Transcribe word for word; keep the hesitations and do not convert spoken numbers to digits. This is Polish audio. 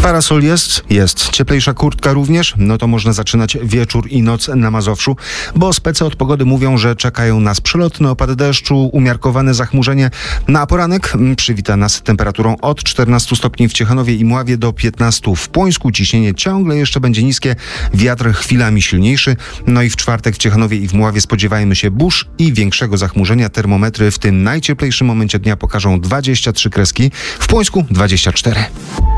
Parasol jest? Jest. Cieplejsza kurtka również? No to można zaczynać wieczór i noc na Mazowszu, bo specy od pogody mówią, że czekają nas przelotny opad deszczu, umiarkowane zachmurzenie. Na poranek przywita nas temperaturą od czternastu stopni w Ciechanowie i Mławie do piętnastu w Płońsku. Ciśnienie ciągle jeszcze będzie niskie, wiatr chwilami silniejszy. No i w czwartek w Ciechanowie i w Mławie spodziewajmy się burz i większego zachmurzenia. Termometry w tym najcieplejszym momencie dnia pokażą dwadzieścia trzy kreski, w Płońsku dwadzieścia cztery.